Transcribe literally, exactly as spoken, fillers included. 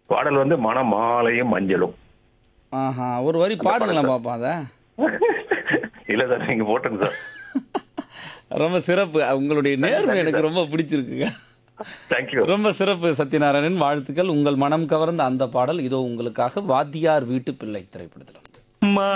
பாடல் வந்து மணமாலையும் மஞ்சளும். ஆஹா, ஒரு வரி அந்த பாடல் பாடுங்களேன் சார். பாப்போம் அத. இல்ல சார், நீங்க போட்டுருங்க சார். ரொம்ப சிறப்பு. உங்களுடைய நன்றி நேர்மை நன்றி எனக்கு சார். ரொம்ப பிடிச்சிருக்குங்க. தேங்க்யூ. ரொம்ப சிறப்பு சத்யநாராயணன். வாழ்த்துக்கள். உங்கள் மனம் கவர்ந்த அந்த பாடல் இதோ உங்களுக்காக வாத்தியார் வீட்டு பிள்ளை திரைப்படத்திலிருந்து.